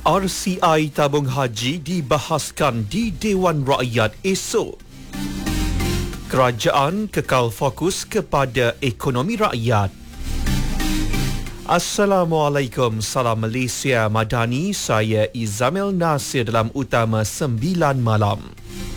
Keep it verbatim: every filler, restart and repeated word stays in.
R C I tabung haji dibahaskan di Dewan Rakyat esok. Kerajaan kekal fokus kepada ekonomi rakyat. Assalamualaikum, salam Malaysia Madani, saya Izamil Nasir dalam Utama sembilan Malam.